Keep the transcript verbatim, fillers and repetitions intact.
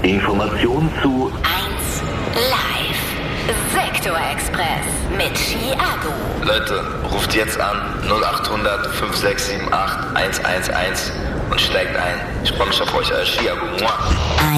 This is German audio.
Information zu eins Live. Sektor Express mit Chiago. Leute, ruft jetzt an null acht hundert fünf sechs sieben acht eins eins eins und steigt ein. Ich freue mich auf euch als Chiago.